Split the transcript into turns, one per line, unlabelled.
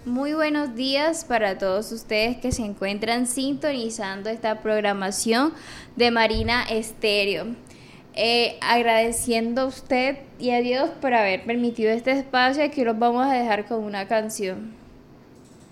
Muy buenos días para todos ustedes que se encuentran sintonizando esta programación de Marina Estéreo. Agradeciendo a usted y a Dios por haber permitido este espacio, aquí los vamos a dejar con una canción.